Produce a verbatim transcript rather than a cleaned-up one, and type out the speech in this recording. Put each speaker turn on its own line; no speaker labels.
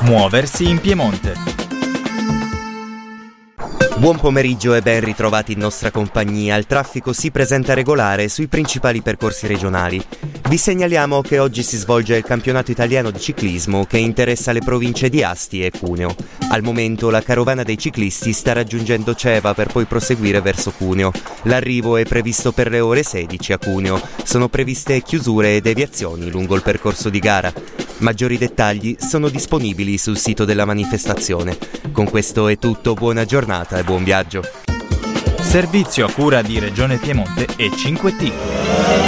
Muoversi in Piemonte.
Buon pomeriggio e ben ritrovati in nostra compagnia. Il traffico si presenta regolare sui principali percorsi regionali. Vi segnaliamo che oggi si svolge il campionato italiano di ciclismo che interessa le province di Asti e Cuneo. Al momento la carovana dei ciclisti sta raggiungendo Ceva per poi proseguire verso Cuneo. L'arrivo è previsto per le ore sedici a Cuneo. Sono previste chiusure e deviazioni lungo il percorso di gara. Maggiori dettagli sono disponibili sul sito della manifestazione. Con questo è tutto, buona giornata e buon viaggio.
Servizio a cura di Regione Piemonte e cinque T.